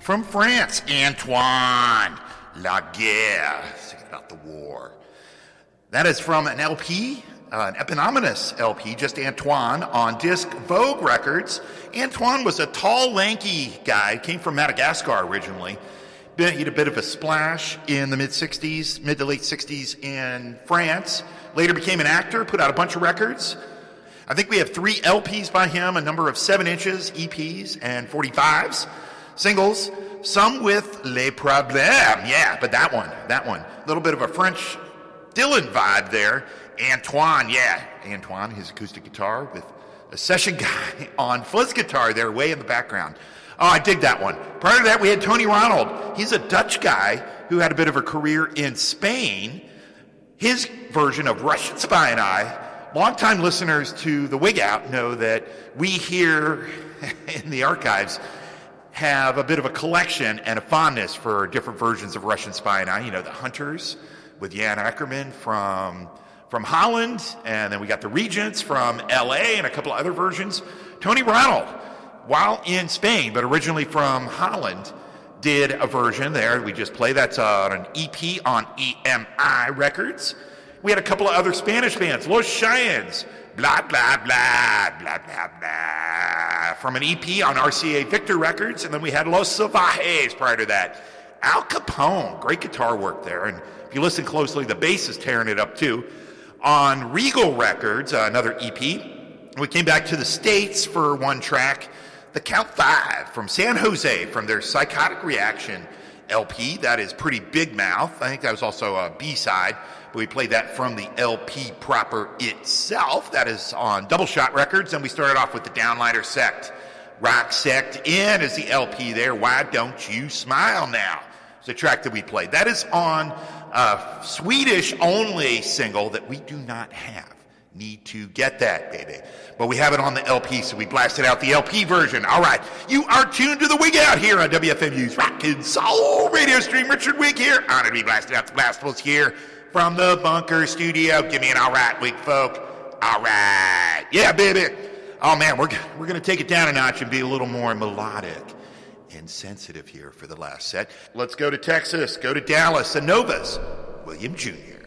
From France, Antoine Laguerre, singing about the war. That is from an LP, an eponymous LP, just Antoine, on disc Vogue Records. Antoine was a tall, lanky guy, came from Madagascar originally. He had a bit of a splash in the mid to late 60s in France. Later became an actor, put out a bunch of records. I think we have 3 LPs by him, a number of 7 inches, EPs, and 45s. Singles, some with Les Problèmes. Yeah, but that one. A little bit of a French Dylan vibe there. Antoine, his acoustic guitar with a session guy on fuzz guitar there way in the background. Oh, I dig that one. Prior to that, we had Tony Ronald. He's a Dutch guy who had a bit of a career in Spain. His version of Russian Spy and I. Longtime listeners to The Wig Out know that we here in the archives have a bit of a collection and a fondness for different versions of Russian Spy and I. You know, The Hunters with Jan Ackerman from Holland, and then we got The Regents from L.A. and a couple of other versions. Tony Ronald, while in Spain, but originally from Holland, did a version there. We just play. That's on an EP on EMI Records. We had a couple of other Spanish bands, Los Cheyennes, blah, blah, blah, blah, blah, blah, from an EP on RCA Victor Records, and then we had Los Salvajes prior to that. Al Capone, great guitar work there, and if you listen closely, the bass is tearing it up too. On Regal Records, another EP, we came back to the States for one track, The Count 5 from San Jose, from their Psychotic Reaction LP. That is Pretty Big Mouth. I think that was also a B-side. But we played that from the LP proper itself. That is on Double Shot Records. And we started off with the Downliner Sect. Rock Sect In is the LP there. Why Don't You Smile Now? It's a track that we played. That is on a Swedish-only single that we do not have. Need to get that, baby. But we have it on the LP, so we blasted out the LP version. All right. You are tuned to The Wig Out here on WFMU's Rock and Soul radio stream. Richard Wig here. Honored to be blasting out the blastables here from the Bunker Studio. Give me an all right, Wig folk. All right. Yeah, baby. Oh, man, we're going to take it down a notch and be a little more melodic and sensitive here for the last set. Let's go to Texas, go to Dallas, Anova's William Jr.